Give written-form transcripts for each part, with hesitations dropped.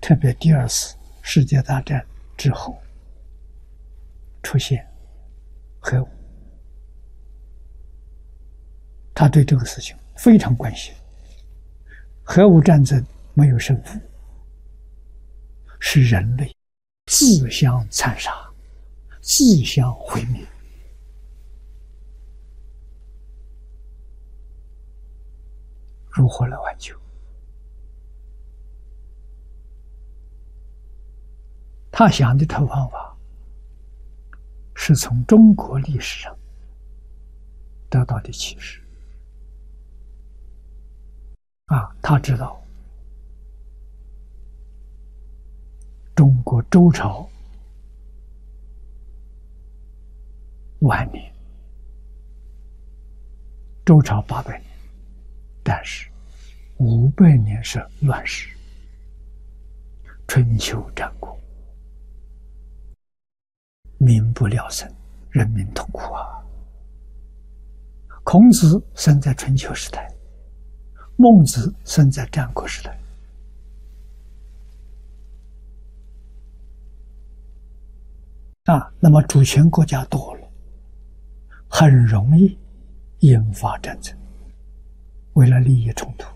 特别第二次世界大战之后出现核武，他对这个事情非常关心。核武战争没有胜负，是人类自相残杀、自相毁灭。如何来挽救？他想的这个方法是从中国历史上得到的启示。他知道中国周朝晚年，周朝800年，但是500年是乱世，春秋战国，民不聊生，人民痛苦啊。孔子生在春秋时代，孟子生在战国时代。那么主权国家多了，很容易引发战争，为了利益冲突。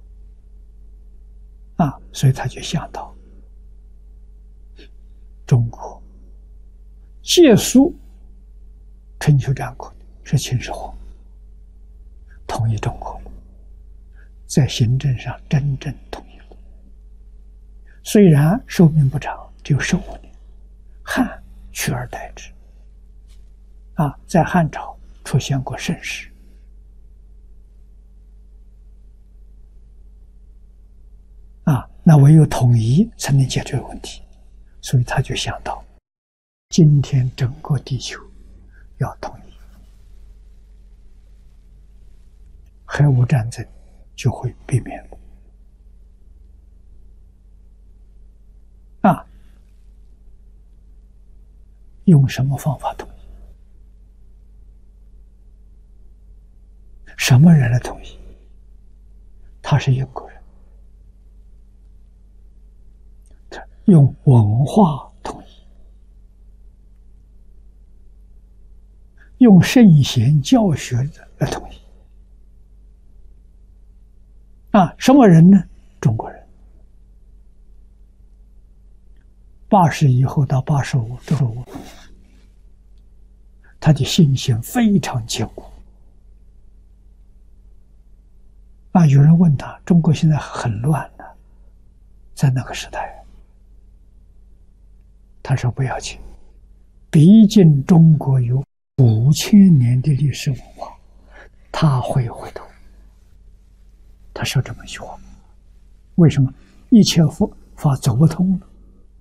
所以他就想到中国结束春秋战国是秦始皇统一中国，在行政上真正统一了。虽然寿命不长，只有15年，汉取而代之。在汉朝出现过盛世。那唯有统一才能解决问题，所以他就想到，今天整个地球要统一，核武战争就会避免了。用什么方法统一？什么人来统一？他是英国人，用文化统一，用圣贤教学来统一。什么人呢？中国人。80以后到85之后，他的信心非常坚固。有人问他，中国现在很乱的，在那个时代，他说不要紧，毕竟中国有5000年的历史文化，他会回头。他说这么一句话，为什么？一切佛法走不通了，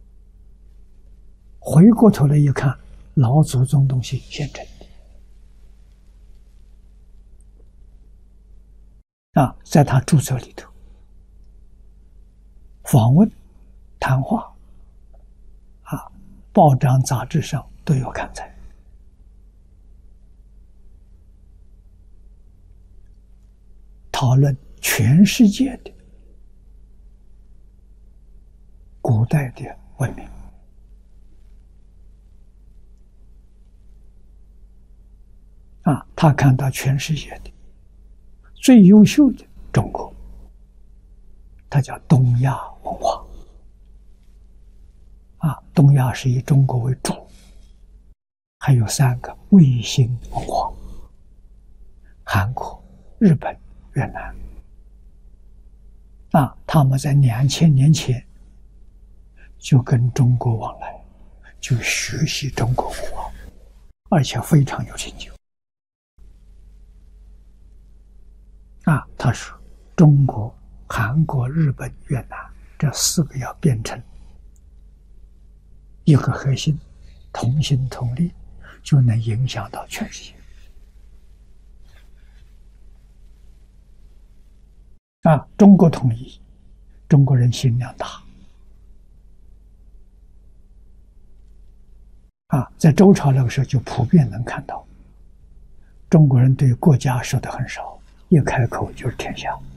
回过头来一看，老祖宗东西现成的。在他著作里头，访问、谈话，报章杂志上都有刊载。讨论全世界的古代的文明。他看到全世界的最优秀的中国，它叫东亚文化。东亚是以中国为主，还有3个卫星文化：韩国、日本、越南。他们在2000年前就跟中国往来，就学习中国文化，而且非常有成就。他说中国、韩国、日本、越南这4个要变成一个核心，同心同力，就能影响到全世界。中国统一，中国人心量大。在周朝那个时候就普遍能看到，中国人对国家说的很少，一开口就是天下。